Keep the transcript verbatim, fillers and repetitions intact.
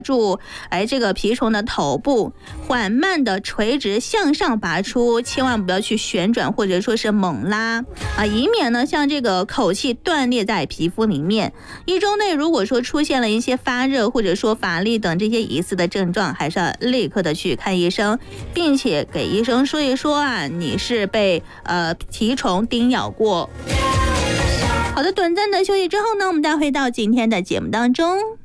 住哎这个蜱虫的头部，缓慢的垂直向上拔出，千万不要去旋转或者说是猛拉啊，以免呢像这个口气断裂在皮肤里面。一周内如果说出现了一些发热或者说乏力等这些疑似的症状，还是要立刻的去看医生，并且给医生说一说啊，你是被呃蜱虫叮咬过。好的，短暂的休息之后呢，我们再回到今天的节目当中。